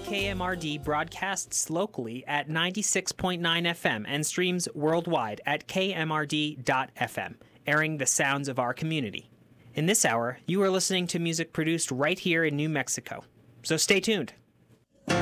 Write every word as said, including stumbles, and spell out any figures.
K M R D broadcasts locally at ninety-six point nine F M and streams worldwide at K M R D dot F M, airing the sounds of our community. In this hour, you are listening to music produced right here in New Mexico. So stay tuned.